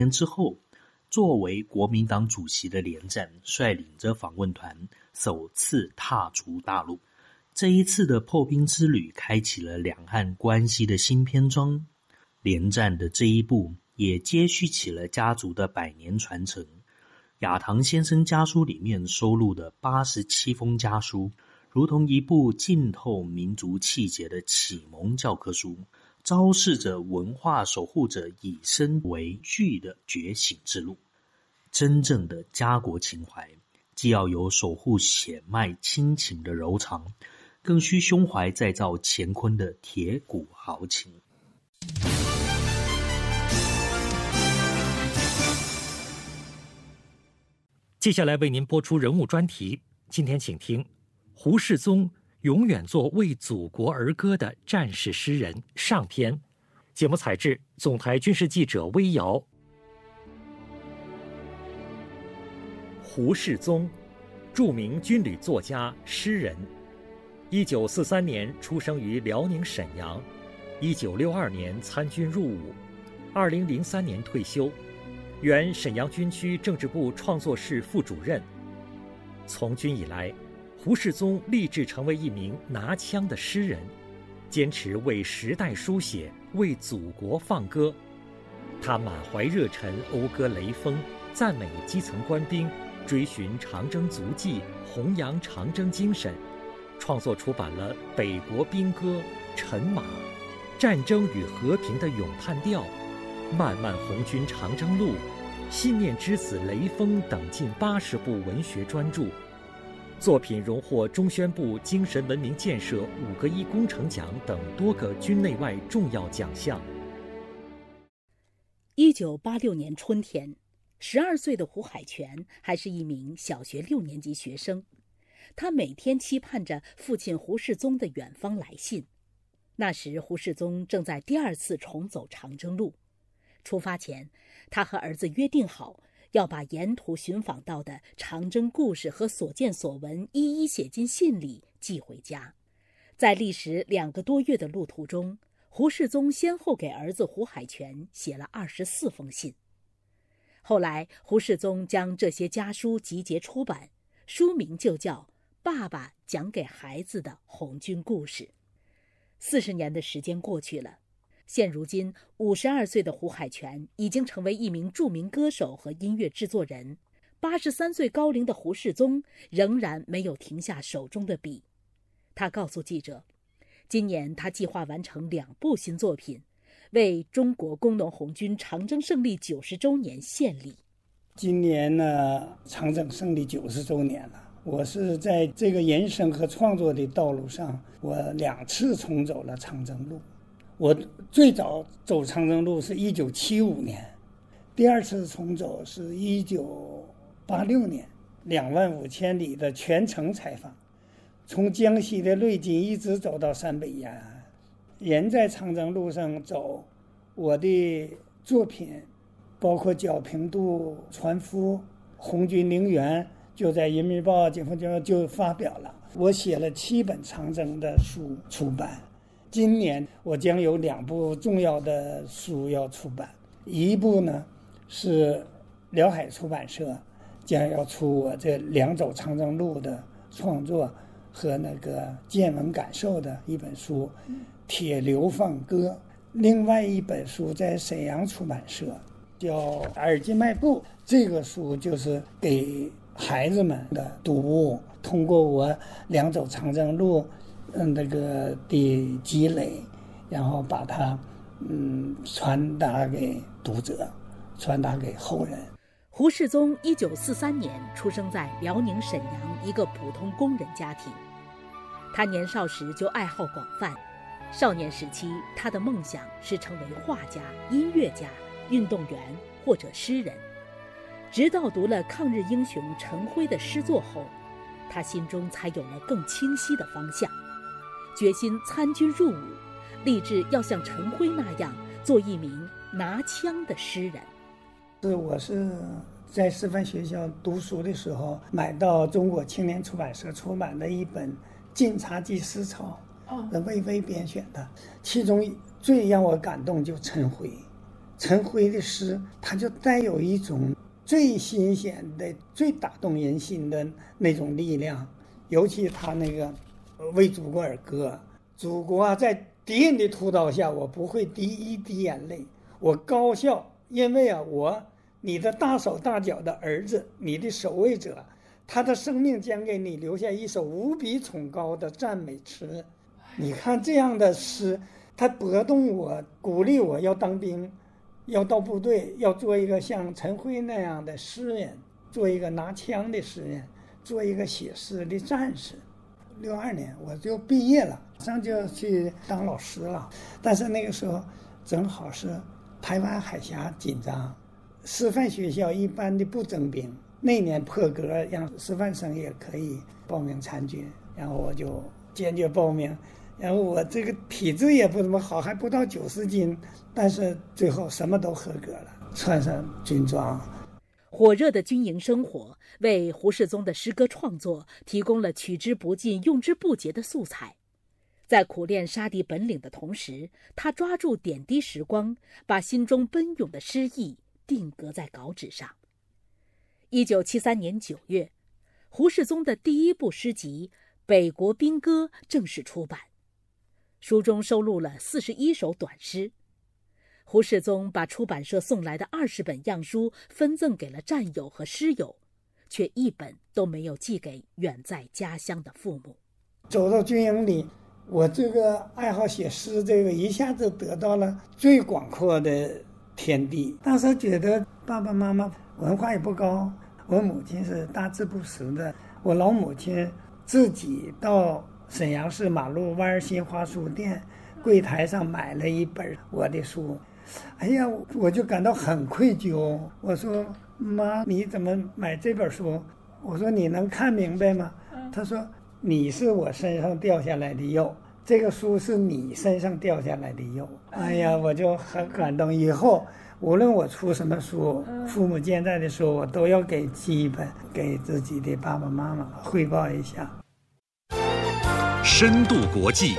年之后，作为国民党主席的连战率领着访问团首次踏足大陆。这一次的破冰之旅开启了两岸关系的新篇章。连战的这一步也接续起了家族的100年传承。亚堂先生家书里面收录的87封家书，如同一部浸透民族气节的启蒙教科书，昭示着文化守护者以身为具的觉醒之路。真正的家国情怀，既要有守护血脉亲情的柔肠，更需胸怀再造乾坤的铁骨豪情。 接下来为您播出人物专题，今天请听胡适宗永远做为祖国而歌的战士诗人上篇。节目采制总台军事记者微瑶。胡适宗，著名军旅作家、诗人。1943年出生于辽宁沈阳，1962年参军入伍，2003年退休。原沈阳军区政治部创作室副主任。从军以来，胡适宗立志成为一名拿枪的诗人，坚持为时代书写，为祖国放歌。他满怀热忱，讴歌雷锋，赞美基层官兵，追寻长征足迹，弘扬长征精神，创作出版了《北国兵歌》《陈马》《战争与和平的咏叹调》《漫漫红军长征路》《信念之子雷锋》等近80部文学专著，作品荣获中宣部精神文明建设5个1工程奖等多个军内外重要奖项。 1986年春天，12岁的胡海泉还是一名小学6年级学生，他每天期盼着父亲胡适宗的远方来信。那时胡适宗正在第2次重走长征路，出发前，他和儿子约定好，要把沿途寻访到的长征故事和所见所闻一一写进信里寄回家。在历时2个多月的路途中，胡适宗先后给儿子胡海泉写了24封信。后来胡适宗将这些家书集结出版，书名就叫《爸爸讲给孩子的红军故事》。40年的时间过去了，现如今52岁的胡海泉已经成为一名著名歌手和音乐制作人。83岁高龄的胡适宗仍然没有停下手中的笔。他告诉记者，今年他计划完成2部新作品，为中国工农红军长征胜利90周年献礼。 今年呢，长征胜利90周年了。我是在这个人生和创作的道路上，我2次重走了长征路。我最早走长征路是1975年，第2次重走是1986年，25000千里的全程采访，从江西的瑞金一直走到陕北延安。人在长征路上走，我的作品包括剿平度船夫、红军陵园，就在人民报、解放军就发表了。我写了7本长征的书出版。今年我将有2部重要的书要出版，一部呢是辽海出版社将要出我这2走长征路的创作和那个见闻感受的一本书《铁流放歌》。另外一本书在沈阳出版社叫《耳机迈步》，这个书就是给孩子们的读物，通过我2走长征路那个的积累，然后把它传达给读者，传达给后人。 胡适宗1943年出生在辽宁沈阳一个普通工人家庭，他年少时就爱好广泛，少年时期他的梦想是成为画家、音乐家、运动员或者诗人。直到读了抗日英雄陈辉的诗作后，他心中才有了更清晰的方向，决心参军入伍，立志要像陈辉那样做一名拿枪的诗人。 我是在师范学校读书的时候，买到中国青年出版社出版的一本《晋察冀诗草》，魏巍编选的，其中最让我感动就陈辉。 陈辉的诗，它就带有一种最新鲜的、最打动人心的那种力量。尤其他那个为祖国而歌，祖国啊，在敌人的屠刀下，我不会滴一滴眼泪，我高笑，因为啊，你的大手大脚的儿子，你的守卫者，他的生命将给你留下一首无比崇高的赞美词。你看这样的诗，它搏动我，鼓励我要当兵，要到部队，要做一个像陈辉那样的诗人，做一个拿枪的诗人，做一个写诗的战士。62年我就毕业了，马上就要去当老师了。但是那个时候正好是台湾海峡紧张，师范学校一般的不征兵，那年破格让师范生也可以报名参军，然后我就坚决报名。然后我这个体质也不怎么好，还不到90斤，但是最后什么都合格了，穿上军装。 火热的军营生活为胡适宗的诗歌创作提供了取之不尽、用之不竭的素材。在苦练杀敌本领的同时，他抓住点滴时光，把心中奔涌的诗意定格在稿纸上。1973年9月，胡适宗的第一部诗集《北国兵歌》正式出版，书中收录了41首短诗。胡适宗把出版社送来的20本样书分赠给了战友和师友，却一本都没有寄给远在家乡的父母。 走到军营里，我这个爱好写诗，这个一下子得到了最广阔的天地。当时觉得爸爸妈妈文化也不高，我母亲是大字不识的，我老母亲自己到沈阳市马路湾新华书店柜台上买了一本我的书。哎呀，我就感到很愧疚。我说妈，你怎么买这本书？我说你能看明白吗？他说你是我身上掉下来的肉，这个书是你身上掉下来的肉。哎呀，我就很感动。以后无论我出什么书，父母健在的时候，我都要寄一本给自己的爸爸妈妈汇报一下。 深度国际，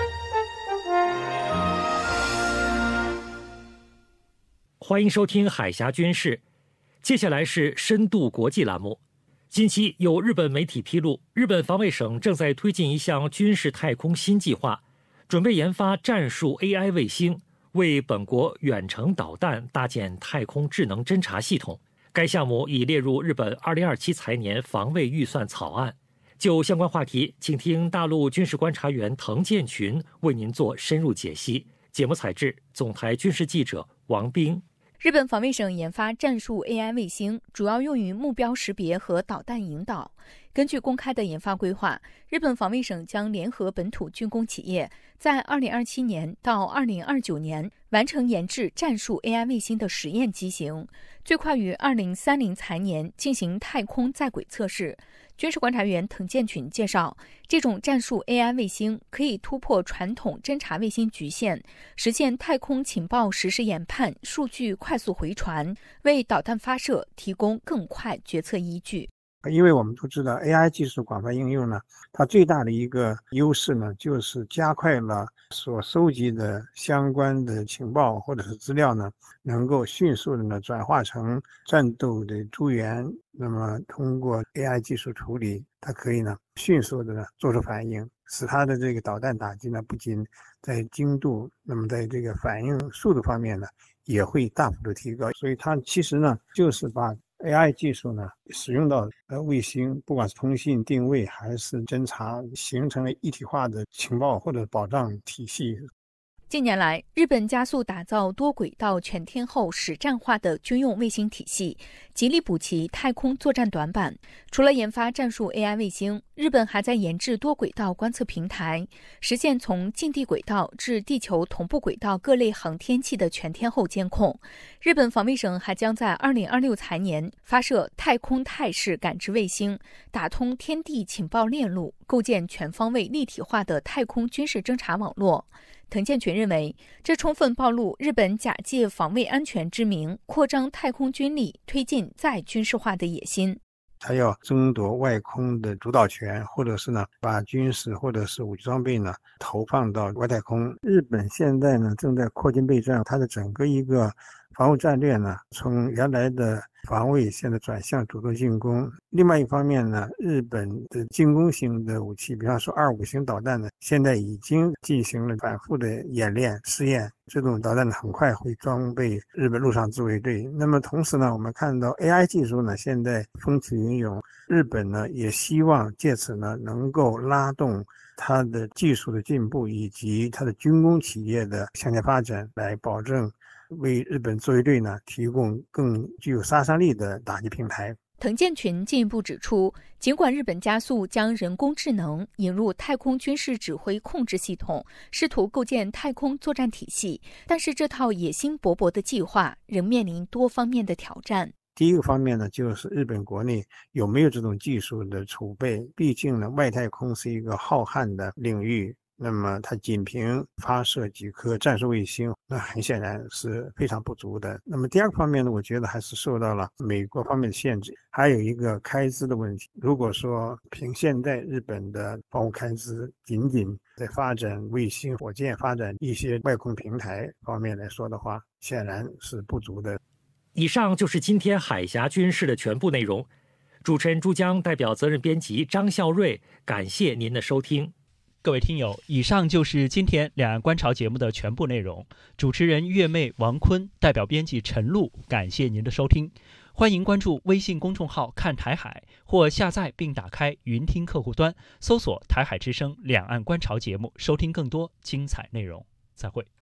欢迎收听海峡军事。接下来是深度国际栏目。近期有日本媒体披露，日本防卫省正在推进一项军事太空新计划，准备研发战术 AI 卫星，为本国远程导弹搭建太空智能侦察系统。该项目已列入日本2027财年防卫预算草案。就相关话题，请听大陆军事观察员滕建群为您做深入解析。节目采制总台军事记者王斌。 日本防卫省研发战术 AI 卫星，主要用于目标识别和导弹引导。根据公开的研发规划，日本防卫省将联合本土军工企业，在2027年到2029年完成研制战术 AI 卫星的实验机型，最快于2030财年进行太空在轨测试。军事观察员滕建群介绍，这种战术 AI 卫星可以突破传统侦察卫星局限，实现太空情报实时研判、数据快速回传，为导弹发射提供更快决策依据。 因为我们都知道 AI 技术广泛应用呢，它最大的一个优势呢，就是加快了所收集的相关的情报或者是资料呢，能够迅速的呢转化成战斗的诸元。那么通过 AI 技术处理，它可以呢迅速的呢做出反应，使它的这个导弹打击呢不仅在精度，那么在这个反应速度方面呢也会大幅度提高。所以它其实呢就是把AI 技术呢使用到卫星，不管是通信定位还是侦察，形成了一体化的情报或者保障体系。 近年来，日本加速打造多轨道全天候实战化的军用卫星体系，极力补齐太空作战短板。除了研发战术 AI 卫星，日本还在研制多轨道观测平台，实现从近地轨道至地球同步轨道各类航天器的全天候监控。日本防卫省还将在2026财年发射太空态势感知卫星，打通天地情报链路，构建全方位立体化的太空军事侦察网络。滕建群认为，这充分暴露日本假借防卫安全之名，扩张太空军力、推进再军事化的野心。 他要争夺外空的主导权，或者是呢把军事或者是武器装备呢投放到外太空。日本现在呢正在扩军备战，它的整个一个防务战略呢，从原来的防卫现在转向主动进攻。另外一方面呢，日本的进攻型的武器，比方说2.5型导弹呢，现在已经进行了反复的演练试验。这种导弹呢，很快会装备日本陆上自卫队。那么同时呢，我们看到 AI 技术呢，现在风起云涌，日本呢也希望借此呢能够拉动它的技术的进步以及它的军工企业的向前发展，来保证为日本自卫队呢提供更具有杀伤力的打击平台。 滕建群进一步指出，尽管日本加速将人工智能引入太空军事指挥控制系统，试图构建太空作战体系，但是这套野心勃勃的计划仍面临多方面的挑战。 第一个方面呢，就是日本国内有没有这种技术的储备，毕竟呢，外太空是一个浩瀚的领域。那么它仅凭发射几颗战术卫星，那很显然是非常不足的。那么第二个方面呢，我觉得还是受到了美国方面的限制，还有一个开支的问题。如果说凭现在日本的防务开支仅仅在发展卫星、火箭、发展一些外空平台方面来说的话，显然是不足的。 以上就是今天海峡军事的全部内容。主持人朱江代表责任编辑张孝瑞，感谢您的收听。 各位听友，以上就是今天两岸观潮节目的全部内容。主持人月妹、王坤，代表编辑陈露，感谢您的收听。欢迎关注微信公众号看台海，或下载并打开云听客户端，搜索台海之声两岸观潮节目，收听更多精彩内容。再会。